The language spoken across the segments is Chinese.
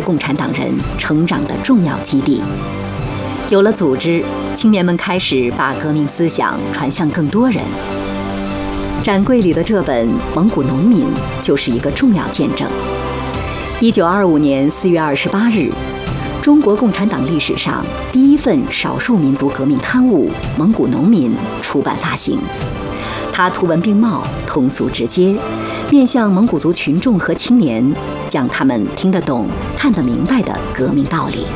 共产党人成长的重要基地。有了组织，青年们开始把革命思想传向更多人。展柜里的这本《蒙古农民》就是一个重要见证。1925年4月28日，中国共产党历史上第一份少数民族革命刊物《蒙古农民》出版发行。它图文并茂，通俗直接，面向蒙古族群众和青年，讲他们听得懂、看得明白的革命道理。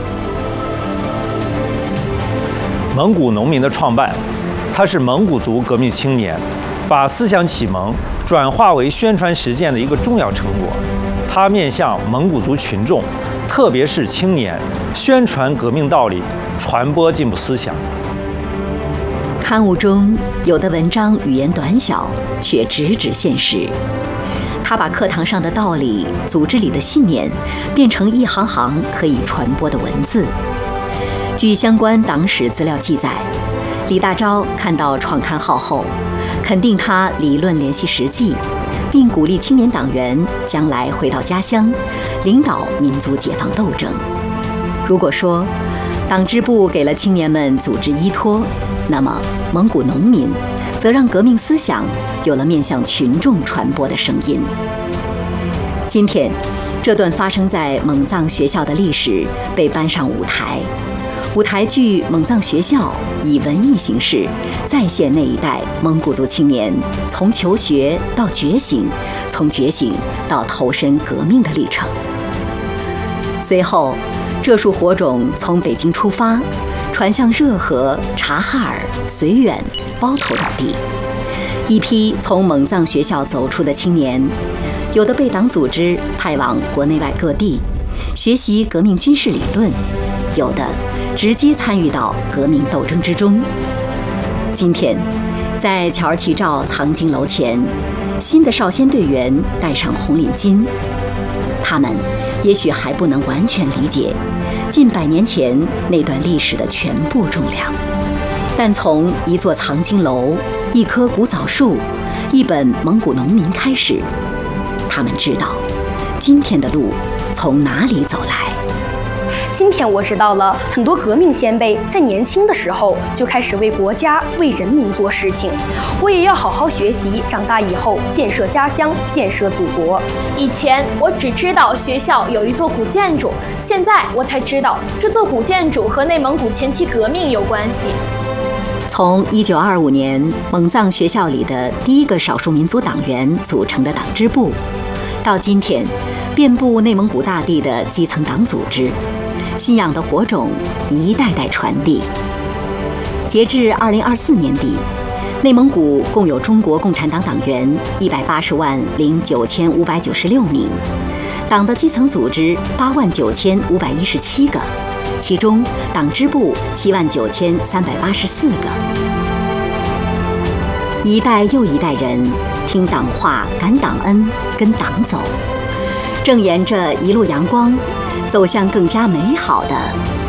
蒙古农民的创办，他是蒙古族革命青年把思想启蒙转化为宣传实践的一个重要成果。他面向蒙古族群众，特别是青年，宣传革命道理，传播进步思想。 刊物中有的文章语言短小，却直指现实。他把课堂上的道理、组织里的信念，变成一行行可以传播的文字。据相关党史资料记载，李大钊看到创刊号后，肯定他理论联系实际，并鼓励青年党员将来回到家乡，领导民族解放斗争。如果说党支部给了青年们组织依托，那么蒙古农民则让革命思想有了面向群众传播的声音。今天，这段发生在蒙藏学校的历史被搬上舞台，舞台剧《蒙藏学校》以文艺形式再现那一代蒙古族青年从求学到觉醒，从觉醒到投身革命的历程。随后，这束火种从北京出发，传向热河、察哈尔、绥远、包头等地。一批从蒙藏学校走出的青年，有的被党组织派往国内外各地学习革命军事理论，有的直接参与到革命斗争之中。今天，在乔尔齐照藏经楼前，新的少先队员戴上红领巾，他们也许还不能完全理解近100年前那段历史的全部重量，但从一座藏经楼、一棵古枣树、一本《蒙古农民》开始，他们知道今天的路从哪里走来。 今天我知道了，很多革命先辈在年轻的时候就开始为国家、为人民做事情。我也要好好学习，长大以后建设家乡、建设祖国。 以前我只知道学校有一座古建筑，现在我才知道这座古建筑和内蒙古前期革命有关系。 从1925年蒙藏学校里的第一个少数民族党员组成的党支部，到今天遍布内蒙古大地的基层党组织，信仰的火种一代代传递。截至2024年底，内蒙古共有中国共产党党员180.09,596名，党的基层组织89517个，其中党支部79384个。一代又一代人听党话、感党恩、跟党走，正沿着一路阳光，走向更加美好的